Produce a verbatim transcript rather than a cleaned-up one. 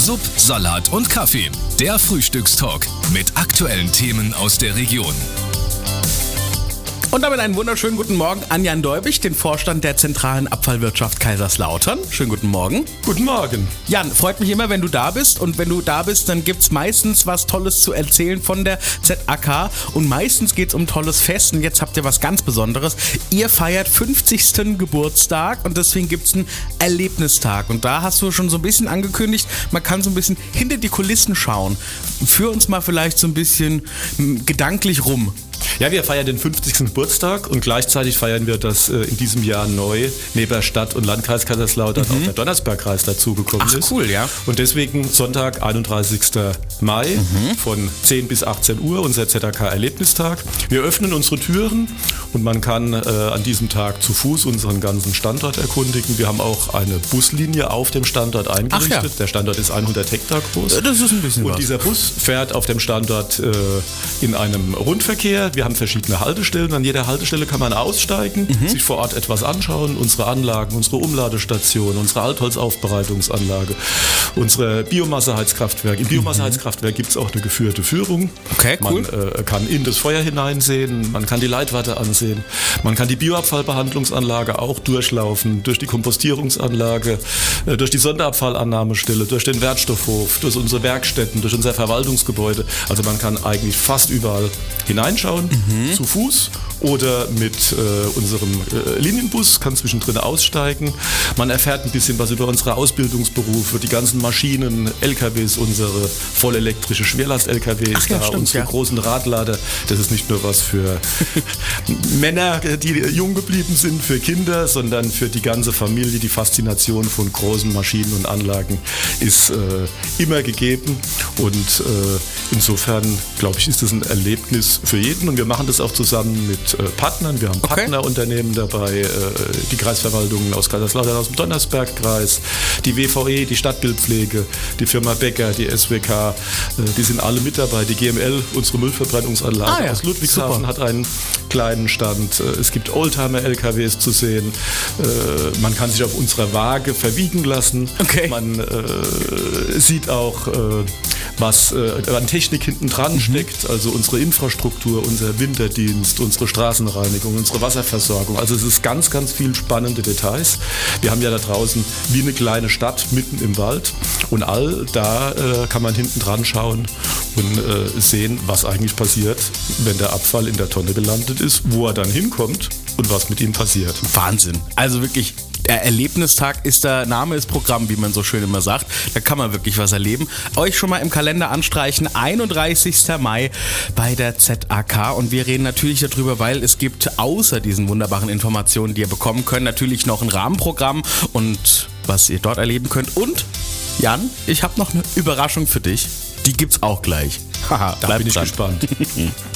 Sub, Salat und Kaffee. Der Frühstückstalk mit aktuellen Themen aus der Region. Und damit einen wunderschönen guten Morgen an Jan Däubig, den Vorstand der zentralen Abfallwirtschaft Kaiserslautern. Schönen guten Morgen. Guten Morgen. Jan, freut mich immer, wenn du da bist. Und wenn du da bist, dann gibt's meistens was Tolles zu erzählen von der Z A K. Und meistens geht's um tolles Fest. Und jetzt habt ihr was ganz Besonderes. Ihr feiert fünfzigsten Geburtstag und deswegen gibt's einen Erlebnistag. Und da hast du schon so ein bisschen angekündigt, man kann so ein bisschen hinter die Kulissen schauen. Führ uns mal vielleicht so ein bisschen gedanklich rum. Ja, wir feiern den fünfzigsten Geburtstag und gleichzeitig feiern wir, dass äh, in diesem Jahr neu neben Stadt- und Landkreis Kaiserslautern mhm. auch der Donnersbergkreis dazugekommen ist. Ach cool, ja. Und deswegen Sonntag, einunddreißigsten Mai mhm. von zehn bis achtzehn Uhr, unser Z A K-Erlebnistag. Wir öffnen unsere Türen und man kann äh, an diesem Tag zu Fuß unseren ganzen Standort erkundigen. Wir haben auch eine Buslinie auf dem Standort eingerichtet. Ach ja. Der Standort ist hundert Hektar groß. Das ist ein bisschen Und was. dieser Bus fährt auf dem Standort äh, in einem Rundverkehr. Wir haben verschiedene Haltestellen. An jeder Haltestelle kann man aussteigen, mhm. sich vor Ort etwas anschauen. Unsere Anlagen, unsere Umladestation, unsere Altholzaufbereitungsanlage, unsere Biomasseheizkraftwerk. Im Biomasseheizkraftwerk gibt es auch eine geführte Führung. Okay, cool. Man äh, kann in das Feuer hineinsehen, man kann die Leitwarte ansehen, man kann die Bioabfallbehandlungsanlage auch durchlaufen, durch die Kompostierungsanlage, äh, durch die Sonderabfallannahmestelle, durch den Wertstoffhof, durch unsere Werkstätten, durch unser Verwaltungsgebäude. Also man kann eigentlich fast überall hineinschauen, mhm. zu Fuß oder mit äh, unserem äh, Linienbus, kann zwischendrin aussteigen. Man erfährt ein bisschen was über unsere Ausbildungsberufe, die ganzen Maschinen, L K Ws, unsere vollelektrische Schwerlast-L K Ws, Ach ja, da stimmt, unsere ja. großen Radlader. Das ist nicht nur was für Männer, die jung geblieben sind, für Kinder, sondern für die ganze Familie. Die Faszination von großen Maschinen und Anlagen ist äh, immer gegeben und äh, insofern, glaube ich, ist das ein Erlebnis für jeden und wir machen das auch zusammen mit äh, Partnern. Wir haben okay. Partnerunternehmen dabei, äh, die Kreisverwaltungen aus Kaiserslautern, aus dem Donnersbergkreis, die W V E, die Stadtbildpflege, die Firma Becker, die S W K, äh, die sind alle mit dabei. Die G M L, unsere Müllverbrennungsanlage ah, ja. aus Ludwigshafen, Super. Hat einen kleinen Stand. Äh, es gibt Oldtimer-L K Ws zu sehen. Äh, man kann sich auf unserer Waage verwiegen lassen. Okay. Man äh, sieht auch, äh, was äh, an Technik hinten dran mhm. steckt, also unsere Infrastruktur, unser Winterdienst, unsere Straßenreinigung, unsere Wasserversorgung. Also es ist ganz, ganz viel spannende Details. Wir haben ja da draußen wie eine kleine Stadt mitten im Wald und all da äh, kann man hinten dran schauen und äh, sehen, was eigentlich passiert, wenn der Abfall in der Tonne gelandet ist, wo er dann hinkommt und was mit ihm passiert. Wahnsinn. Also wirklich, der Erlebnistag ist der Name ist Programm, wie man so schön immer sagt. Da kann man wirklich was erleben. Euch schon mal im Kalender anstreichen, einunddreißigsten Mai bei der Z A K. Und wir reden natürlich darüber, weil es gibt außer diesen wunderbaren Informationen, die ihr bekommen könnt, natürlich noch ein Rahmenprogramm und was ihr dort erleben könnt. Und Jan, ich habe noch eine Überraschung für dich. Die gibt's auch gleich. Haha, da bin ich gespannt.